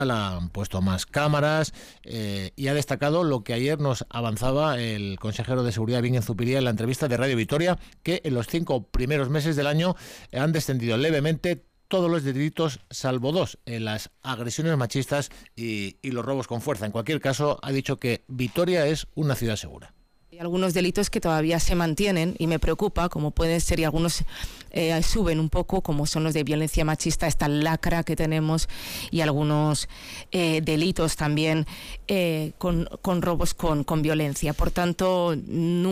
han puesto más cámaras y ha destacado lo que ayer nos avanzaba el consejero de Seguridad, Bingen Zupiria, en la entrevista de Radio Vitoria, que en los 5 primeros meses del año han descendido levemente todos los delitos, salvo 2, en las agresiones machistas y los robos con fuerza. En cualquier caso, ha dicho que Vitoria es una ciudad segura. Hay algunos delitos que todavía se mantienen y me preocupa, como pueden ser, y algunos suben un poco, como son los de violencia machista, esta lacra que tenemos, y algunos delitos también con robos con violencia. Por tanto,